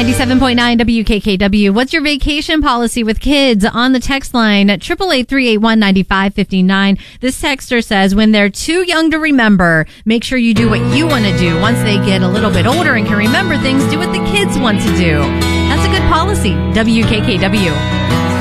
97.9 WKKW. What's your vacation policy with kids? On the text line at 888-381-9559. This texter says, when they're too young to remember, make sure you do what you want to do. Once they get a little bit older and can remember things, do what the kids want to do. That's a good policy. WKKW.